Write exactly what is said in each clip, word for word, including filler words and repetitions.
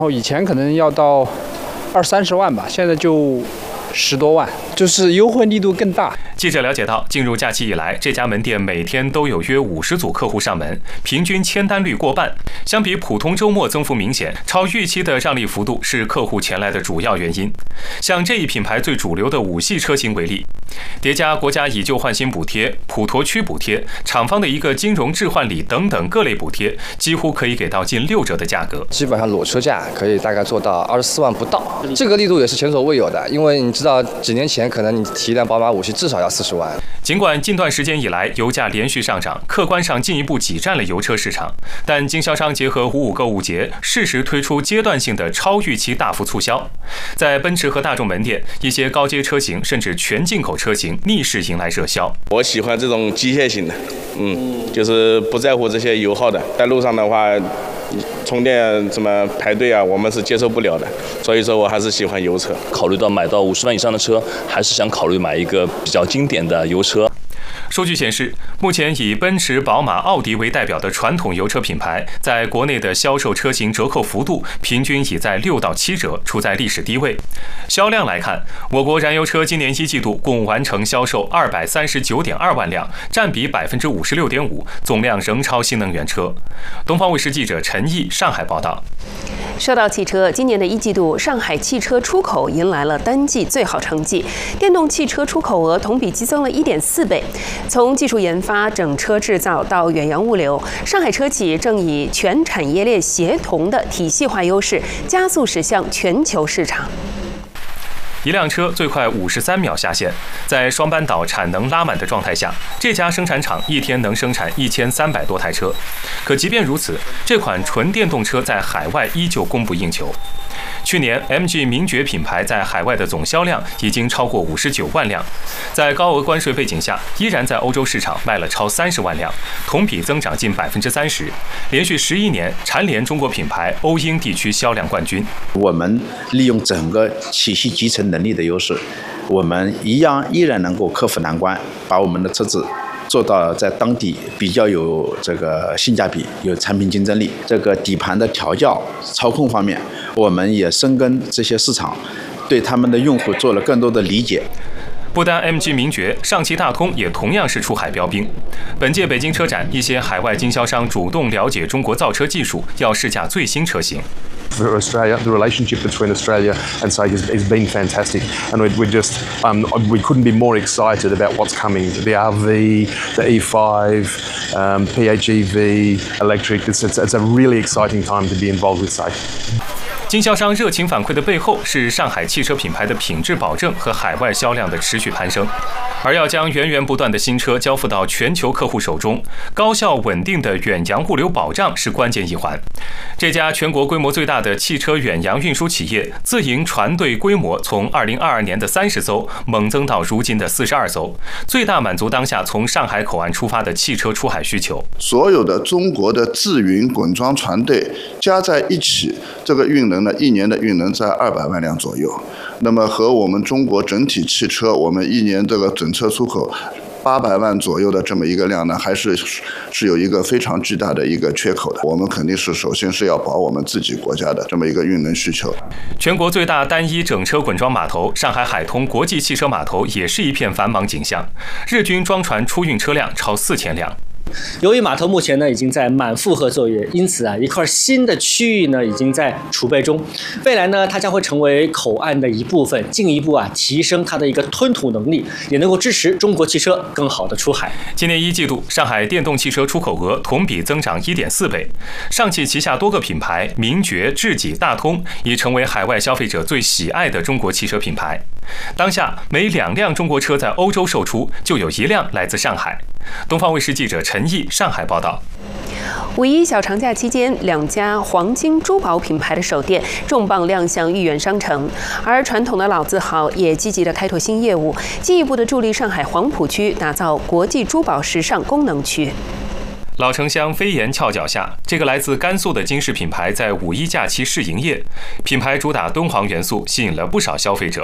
后以前可能要到二三十万吧，现在就十多万，就是优惠力度更大。 记者了解到，进入假期以来，这家门店每天都有约五十组客户上门，平均签单率过半。相比普通周末增幅明显，超预期的让利幅度是客户前来的主要原因。像这一品牌最主流的五系车型为例，叠加国家以旧换新补贴、普陀区补贴、厂方的一个金融置换礼等等各类补贴，几乎可以给到近六折的价格。 基本上裸车价可以大概做到二十四万不到，这个力度也是前所未有的。因为你知道，几年前可能你提一辆宝马五系至少要四十万。 尽管近段时间以来油价连续上涨，客观上进一步挤占了油车市场，但经销商结合五五购物节，适时推出阶段性的超预期大幅促销。在奔驰和大众门店，一些高阶车型甚至全进口车型逆势迎来热销。 我喜欢这种机械型的，嗯，就是不在乎这些油耗的，在路上的话。充电什么排队啊，我们是接受不了的，所以说我还是喜欢油车。 考虑到买到五十万以上的车，还是想考虑买一个比较经典的油车。 数据显示，目前以奔驰、宝马、奥迪为代表的传统油车品牌，在国内的销售车型折扣幅度平均已在六到七折，处在历史低位。销量来看，我国燃油车今年一季度共完成销售二百三十九点二万辆，占比百分之五十六点五，总量仍超新能源车。东方卫视记者陈毅上海报道。 说到汽车，今年的一季度，上海汽车出口迎来了单季最好成绩，电动汽车出口额同比激增了一点四倍。从技术研发、整车制造到远洋物流，上海车企正以全产业链协同的体系化优势，加速驶向全球市场。 一辆车最快五十三秒下线，在双班岛产能拉满的状态下，这家生产厂一天能生产一千三百多台车。可即便如此，这款纯电动车在海外依旧供不应求。去年 M G 名爵品牌在海外的总销量已经超过五十九万辆，在高额关税背景下，依然在欧洲市场卖了超三十万辆，同比增长近百分之三十，连续十一年蝉联中国品牌欧英地区销量冠军。 我们利用整个体系集成能力的优势，我们一样依然能够克服难关，把我们的车子做到在当地比较有这个性价比，有产品竞争力。这个底盘的调教、操控方面，我们也深耕这些市场，对他们的用户做了更多的理解。 不单 M G 名爵，上汽大通也同样是出海标兵。本届北京车展，一些海外经销商主动了解中国造车技术，要试驾最新车型。 For Australia, the relationship between Australia and S A I has, has been fantastic, and we, we just um, we couldn't be more excited about what's coming. The R V, the E five, um, P H E V, electric. It's, it's, it's a really exciting time to be involved with S A I. 经销商热情反馈的背后，是上海汽车品牌的品质保证和海外销量的持续攀升。而要将源源不断的新车交付到全球客户手中，高效稳定的远洋物流保障是关键一环。这家全国规模最大的汽车远洋运输企业，自营船队规模从二零二二年的三十艘猛增到如今的四十二艘，最大满足当下从上海口岸出发的汽车出海需求。 所有的中国的自营滚装船队加在一起，这个运能呢，一年的运能在二百万辆左右。那么和我们中国整体汽车，我们一年这个整车出口八百万左右的这么一个量呢，还是是有一个非常巨大的一个缺口的。我们肯定是首先是要保我们自己国家的这么一个运能需求。 全国最大单一整车滚装码头上海海通国际汽车码头也是一片繁忙景象，日均装船出运车辆超四千辆。 由于码头目前呢已经在满负荷作业，因此啊一块新的区域呢已经在储备中。未来呢它将会成为口岸的一部分，进一步啊提升它的一个吞吐能力，也能够支持中国汽车更好的出海。 今年一季度，上海电动汽车出口额同比增长一点四倍。上汽旗下多个品牌名爵、智己、大通已成为海外消费者最喜爱的中国汽车品牌。当下每两辆中国车在欧洲售出，就有一辆来自上海。东方卫视记者陈毅上海报道。 五一小长假期间，两家黄金珠宝品牌的首店重磅亮相豫园商城，而传统的老字号也积极的开拓新业务，进一步的助力上海黄浦区打造国际珠宝时尚功能区。 老城乡飞檐翘脚下，这个来自甘肃的金饰品牌在五一假期试营业，品牌主打敦煌元素，吸引了不少消费者。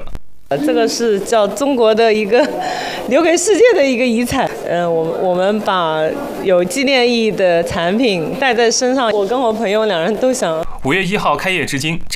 这个是叫中国的一个留给世界的一个遗产。嗯，我我们把有纪念意义的产品带在身上，我跟我朋友两人都想。 五月一号开业至今。